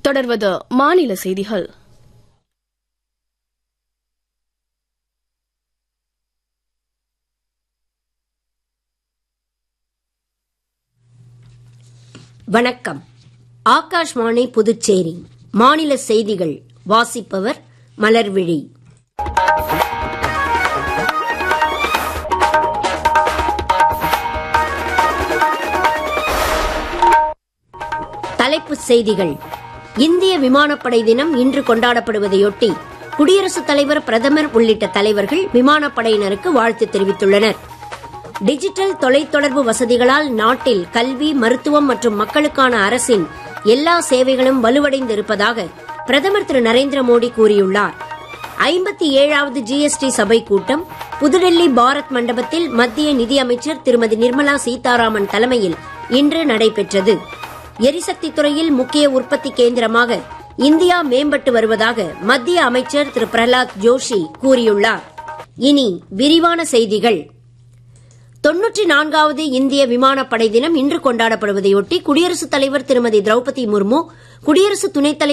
தொடர்வது மாநில செய்திகள். வணக்கம். ஆகாஷ்வாணி புதுச்சேரி மாநில செய்திகள். வாசிப்பவர் மலர்விழி. தலைப்புச் செய்திகள். இந்திய விமானப்படை தினம் இன்று கொண்டாடப்படுவதையொட்டி குடியரசுத் தலைவர், பிரதமர் உள்ளிட்ட தலைவர்கள் விமானப்படையினருக்கு வாழ்த்து தெரிவித்துள்ளனர். டிஜிட்டல் தொலைத்தொடர்பு வசதிகளால் நாட்டில் கல்வி, மருத்துவம் மற்றும் மக்களுக்கான அரசின் எல்லா சேவைகளும் வலுவடைந்து இருப்பதாக பிரதமர் திரு நரேந்திர மோடி கூறியுள்ளார். 57வது GST சபை கூட்டம் புதுடெல்லி பாரத் மண்டபத்தில் மத்திய நிதியமைச்சர் திருமதி நிர்மலா சீதாராமன் தலைமையில் இன்று நடைபெற்றது. எரிசக்தி துறையில் முக்கிய உற்பத்தி கேந்திரமாக இந்தியா மேம்பட்டு வருவதாக மத்திய அமைச்சர் திரு பிரஹலாத் ஜோஷி கூறியுள்ளார். இனி விரிவான செய்திகள். 94வது இந்திய விமானப்படை தினம் இன்று கொண்டாடப்படுவதையொட்டி குடியரசுத் தலைவர் திருமதி திரௌபதி முர்மு, குடியரசு துணைத் தலைவர்